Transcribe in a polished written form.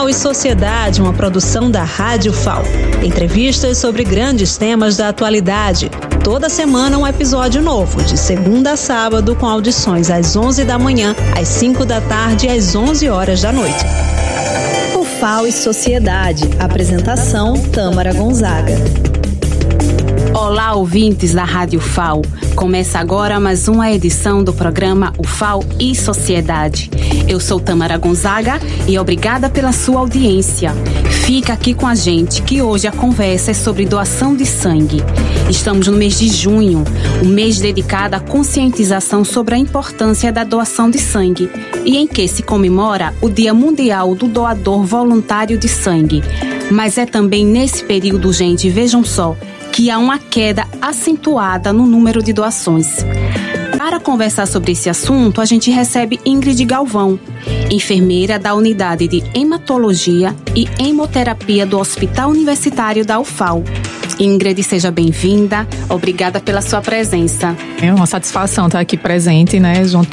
FAO e Sociedade, uma produção da Rádio FAO. Entrevistas sobre grandes temas da atualidade. Toda semana um episódio novo, de segunda a sábado, com audições às 11 da manhã, às 5 da tarde e às 11 horas da noite. O FAO e Sociedade. Apresentação, Tâmara Gonzaga. Olá, ouvintes da Rádio FAO. Começa agora mais uma edição do programa O FAO e Sociedade. Eu sou Tâmara Gonzaga e obrigada pela sua audiência. Fica aqui com a gente que hoje a conversa é sobre doação de sangue. Estamos no mês de junho, um mês dedicado à conscientização sobre a importância da doação de sangue e em que se comemora o Dia Mundial do Doador Voluntário de Sangue. Mas é também nesse período, gente, vejam só, que há uma queda acentuada no número de doações. Para conversar sobre esse assunto, a gente recebe Ingrid Galvão, enfermeira da Unidade de Hematologia e Hemoterapia do Hospital Universitário da UFAL. Ingrid, seja bem-vinda. Obrigada pela sua presença. É uma satisfação estar aqui presente, né, junto